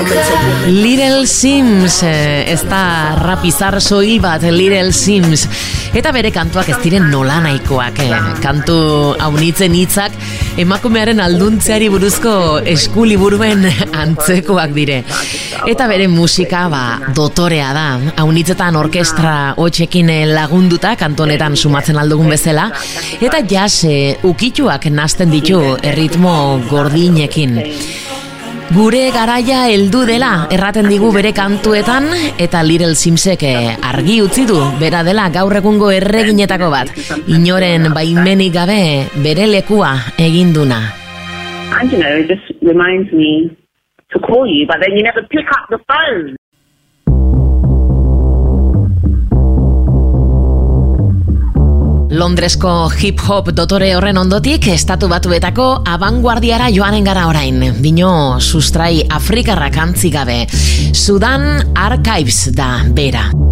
Little Sims, ez da rapizar soil bat, Little Sims. Eta bere kantuak ez diren nola nahikoak, kantu haunitzen hitzak emakumearen alduntzeari buruzko eskuliburuen antzekoak dire. Eta bere musika, dotorea da. Haunitzetan orkestra hotxekin lagunduta, kantu honetan sumatzen aldugun bezala. Eta jazz ukituak nazten ditu erritmo gordinekin. Gure garaia heldu dela erraten digu bere kantuetan, eta Little Simsek argi utzi du bera dela gaur egungo erreginetako bat, inoren baimenik gabe bere lekua eginduna. And it just reminds me to call you, but then you never pick up the phone. Londresko hip-hop dotore horren ondotik, Estatu Batuetako abanguardiara joanen gara orain. Dino sustrai afrikarrak antzi gabe. Sudan Archives da bera.